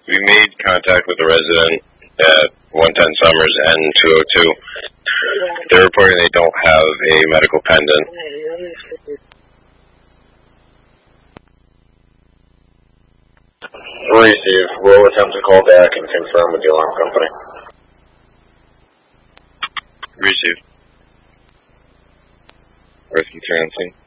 We made contact with the resident at 110 Summers and 202. They're reporting they don't have a medical pendant. Receive. We'll attempt to call back and confirm with the alarm company. Receive. Rescue transient.